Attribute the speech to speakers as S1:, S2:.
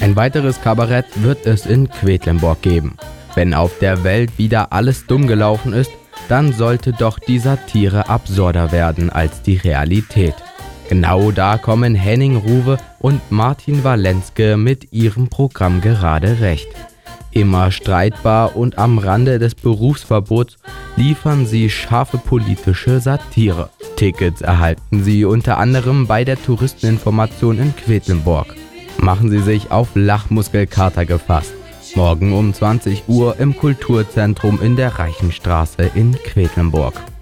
S1: Ein weiteres Kabarett wird es in Quedlinburg geben. Wenn auf der Welt wieder alles dumm gelaufen ist, dann sollte doch die Satire absurder werden als die Realität. Genau da kommen Henning Ruwe und Martin Walenske mit ihrem Programm gerade recht. Immer streitbar und am Rande des Berufsverbots liefern sie scharfe politische Satire. Tickets erhalten Sie unter anderem bei der Touristeninformation in Quedlinburg. Machen Sie sich auf Lachmuskelkater gefasst. Morgen um 20 Uhr im Kulturzentrum in der Reichenstraße in Quedlinburg.